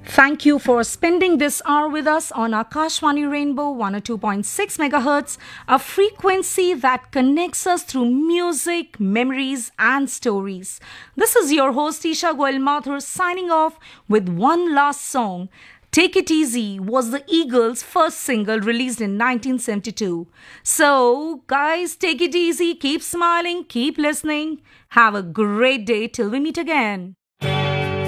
Thank you for spending this hour with us on Akashwani Rainbow 102.6 megahertz, a frequency that connects us through music, memories, and stories. This is your host Isha Goel Mathur signing off with one last song. Take It Easy was the Eagles' first single released in 1972. So, guys, take it easy, keep smiling, keep listening. Have a great day till we meet again.